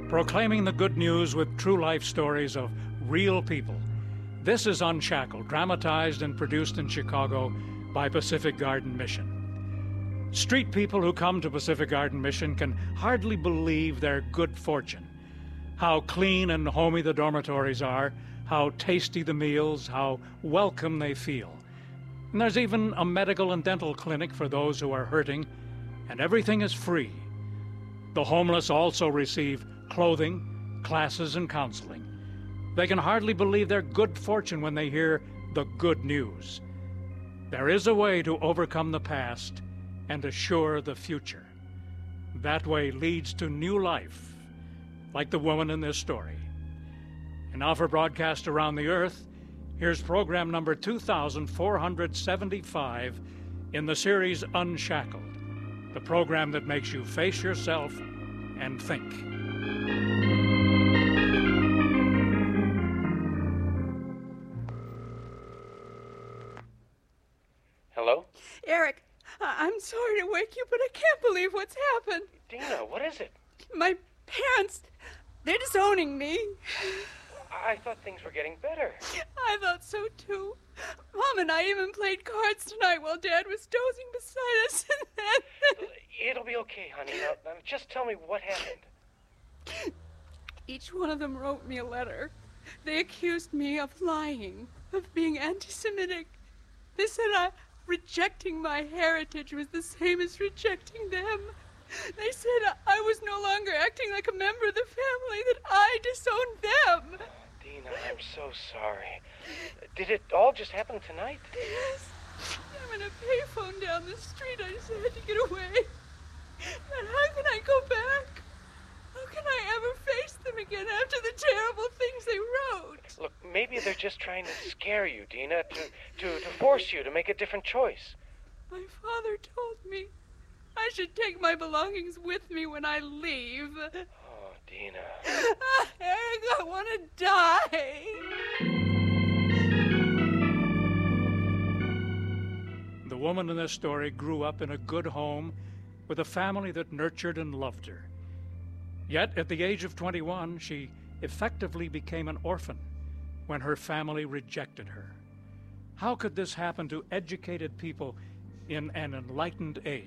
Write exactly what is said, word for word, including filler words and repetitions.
proclaiming the good news with true life stories of real people. This is Unshackled, dramatized and produced in Chicago by Pacific Garden Mission. Street people who come to Pacific Garden Mission can hardly believe their good fortune. How clean and homey the dormitories are, how tasty the meals, how welcome they feel. And there's even a medical and dental clinic for those who are hurting, and everything is free. The homeless also receive clothing, classes, and counseling. They can hardly believe their good fortune when they hear the good news. There is a way to overcome the past and assure the future. That way leads to new life, like the woman in this story. And now for broadcast around the earth, here's program number two thousand four hundred seventy-five in the series Unshackled, the program that makes you face yourself and think. Hello? Eric, I- I'm sorry to wake you, but I can't believe what's happened. Dina, what is it? My parents, they're disowning me. I thought things were getting better. I thought so too. Mom and I even played cards tonight while Dad was dozing beside us, and then... It'll be okay, honey. Now, now just tell me what happened. Each one of them wrote me a letter. They accused me of lying, of being anti-Semitic. They said I rejecting my heritage was the same as rejecting them. They said I was no longer acting like a member of the family, that I disowned them. Dina, I'm so sorry. Did it all just happen tonight? Yes. I'm in a payphone down the street. I just had to get away. And how can I go back? How can I ever face them again after the terrible things they wrote? Look, maybe they're just trying to scare you, Dina, to, to, to force you to make a different choice. My father told me I should take my belongings with me when I leave. Oh, Dina. Ah, Eric, I want to die. The woman in this story grew up in a good home with a family that nurtured and loved her. Yet, at the age of twenty-one, she effectively became an orphan when her family rejected her. How could this happen to educated people in an enlightened age?